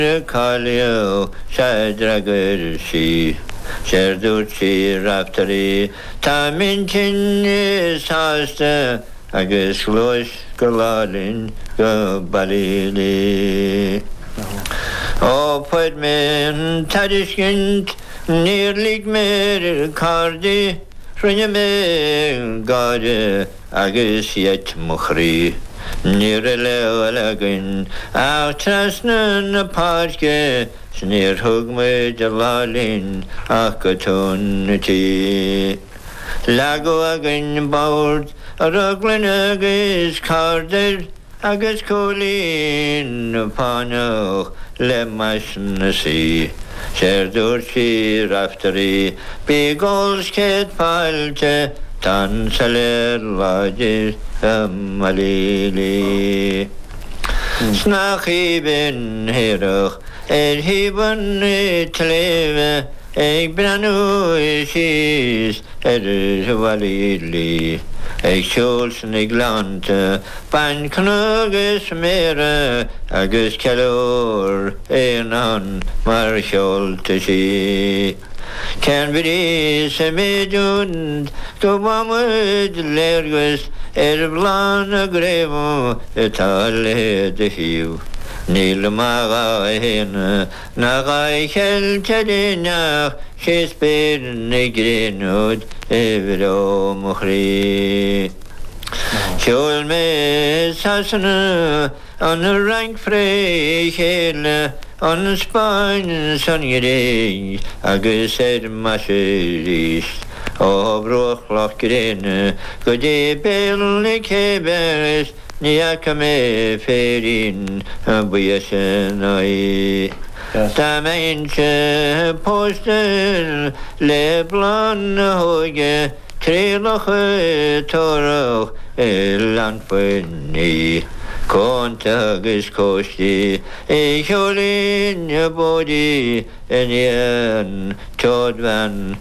Kalio Shadragurshi Sherduchi Raptari Taminchin Sasta Agus Lois Galalin Gabalili O Podman Tadishkint Nearly Mer Cardi Frinyame Gade Agus Yet Mukhri Nirele Alagin Achasnan Parke Snir Hugme Jalalin Akatunity Lago Agin Board Ruglin Agus Carder Agus Colin Pano Lemasnasi Sherdurchi Raftari Bigol's Ket Palte Tan Saler Lodges Malili Snachi ben Heroch Hiban Tleve Branu Ishis Walili Schulz Niglante Pan Knugus Mera Agus Kalor Enan Marshall Tishi Canberry Semidun Tubamud Lergus Erblan Grevo Etale de Hiu Nilmarahen Nagai Keltadina Shakespeare Negrinud Evro Mukhri Shulme Sasana on a rank free hill on spine sunny Agus Masheris O Broch Lochgrin Gode Belly Keberes Niakame Ferin Buyasenai Tamenche Poster Leblon Hoge Triloche Toro Elanfeni Contagus Kosti Echolin Body Enian Chodvan